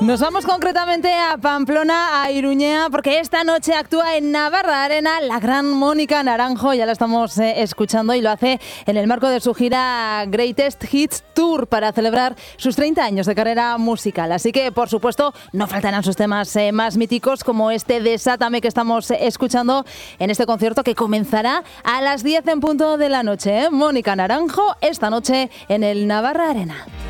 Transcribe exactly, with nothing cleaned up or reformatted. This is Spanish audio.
Nos vamos concretamente a Pamplona, a Iruña, porque esta noche actúa en Navarra Arena la gran Mónica Naranjo. Ya la estamos eh, escuchando y lo hace en el marco de su gira Greatest Hits Tour para celebrar sus treinta años de carrera musical. Así que, por supuesto, no faltarán sus temas eh, más míticos como este Desátame que estamos eh, escuchando en este concierto que comenzará a las diez en punto de la noche. ¿eh? Mónica Naranjo esta noche en el Navarra Arena.